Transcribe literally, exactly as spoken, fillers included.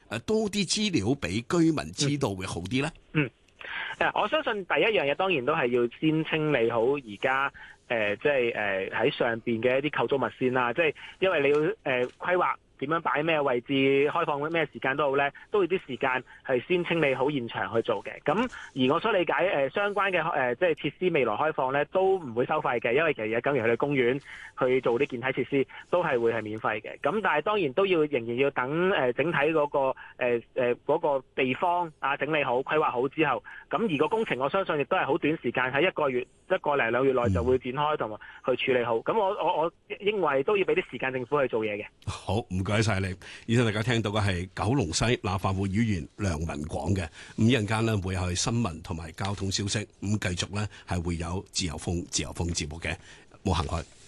誒多啲資料俾居民知道會好啲咧？ 嗯，誒，我相信第一樣嘢當然都係要先清理好而家誒，即係誒喺上邊嘅一啲構築物先啦。即係因為你要誒規劃點樣擺咩位置，開放咩時間都好咧，都要啲時間係先清理好現場去做嘅。咁而我所理解誒、呃、相關嘅誒、呃、即係設施未來開放咧，都唔會收費嘅，因為其實而家等於去公園去做啲健體設施都係會係免費嘅。咁但係當然都要仍然要等誒、呃、整體嗰、那個誒誒嗰個地方啊整理好、規劃好之後，咁而個工程我相信亦都係好短時間喺一個月一個零兩月內就會展開同埋去處理好。咁我我我認為都要俾啲時間政府去做嘢嘅。 好，唔該晒你。以上大家聽到嘅係九龍西立法會議員梁文廣嘅。咁一陣間呢會係新聞同埋交通消息，咁繼續呢係會有自由風自由風節目嘅，冇行開。